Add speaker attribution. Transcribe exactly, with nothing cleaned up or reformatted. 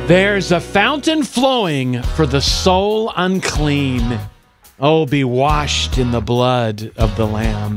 Speaker 1: There's a fountain flowing for the soul unclean. Oh, be washed in the blood of the Lamb.